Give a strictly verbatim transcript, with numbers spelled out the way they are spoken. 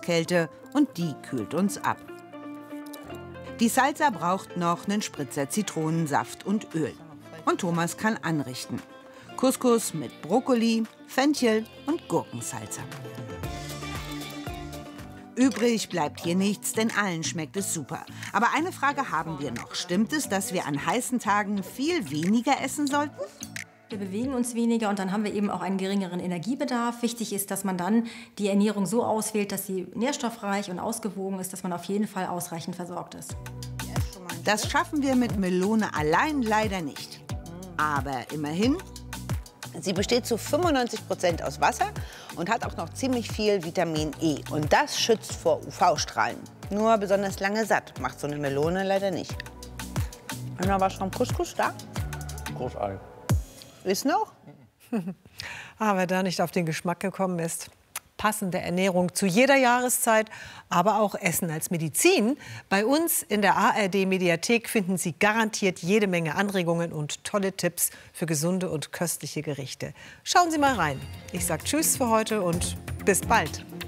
Kälte und die kühlt uns ab. Die Salsa braucht noch einen Spritzer Zitronensaft und Öl. Und Thomas kann anrichten. Couscous mit Brokkoli, Fenchel und Gurkensalsa. Übrig bleibt hier nichts, denn allen schmeckt es super. Aber eine Frage haben wir noch. Stimmt es, dass wir an heißen Tagen viel weniger essen sollten? Wir bewegen uns weniger und dann haben wir eben auch einen geringeren Energiebedarf. Wichtig ist, dass man dann die Ernährung so auswählt, dass sie nährstoffreich und ausgewogen ist, dass man auf jeden Fall ausreichend versorgt ist. Das schaffen wir mit Melone allein leider nicht. Aber immerhin, sie besteht zu fünfundneunzig Prozent aus Wasser und hat auch noch ziemlich viel Vitamin E. Und das schützt vor U V-Strahlen. Nur besonders lange satt macht so eine Melone leider nicht. Haben wir was vom Couscous da? Großartig. Ist noch? Ah, wer da nicht auf den Geschmack gekommen ist. Passende Ernährung zu jeder Jahreszeit, aber auch Essen als Medizin. Bei uns in der A R D-Mediathek finden Sie garantiert jede Menge Anregungen und tolle Tipps für gesunde und köstliche Gerichte. Schauen Sie mal rein. Ich sage Tschüss für heute und bis bald.